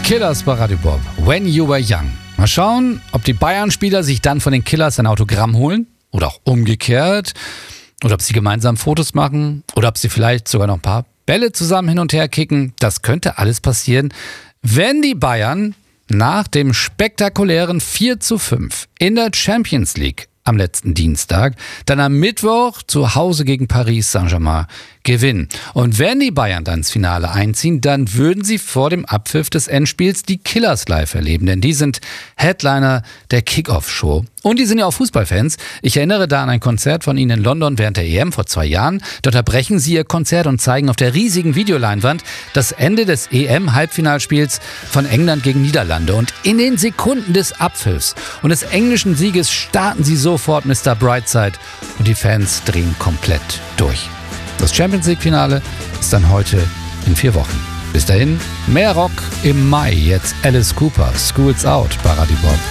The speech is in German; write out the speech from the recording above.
Killers bei Radio Bob. When You Were Young. Mal schauen, ob die Bayern-Spieler sich dann von den Killers ein Autogramm holen oder auch umgekehrt. Oder ob sie gemeinsam Fotos machen oder ob sie vielleicht sogar noch ein paar Bälle zusammen hin und her kicken. Das könnte alles passieren, wenn die Bayern nach dem spektakulären 4:5 in der Champions League am letzten Dienstag dann am Mittwoch zu Hause gegen Paris Saint-Germain gewinnen. Und wenn die Bayern dann ins Finale einziehen, dann würden sie vor dem Abpfiff des Endspiels die Killers live erleben, denn die sind Headliner der Kick-Off-Show. Und die sind ja auch Fußballfans. Ich erinnere da an ein Konzert von ihnen in London während der EM vor 2 Jahren. Dort erbrechen sie ihr Konzert und zeigen auf der riesigen Videoleinwand das Ende des EM-Halbfinalspiels von England gegen Niederlande. Und in den Sekunden des Abpfiffs und des englischen Sieges starten sie sofort Mr. Brightside und die Fans drehen komplett durch. Das Champions League-Finale ist dann heute in 4 Wochen. Bis dahin, mehr Rock im Mai. Jetzt Alice Cooper, School's Out bei Radio Bob.